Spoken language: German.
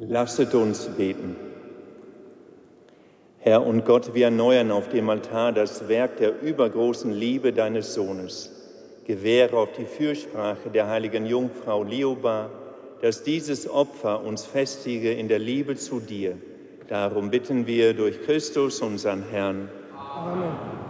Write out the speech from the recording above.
Lasset uns beten. Herr und Gott, wir erneuern auf dem Altar das Werk der übergroßen Liebe deines Sohnes. Gewähre auf die Fürsprache der heiligen Jungfrau Lioba, dass dieses Opfer uns festige in der Liebe zu dir. Darum bitten wir durch Christus, unseren Herrn. Amen.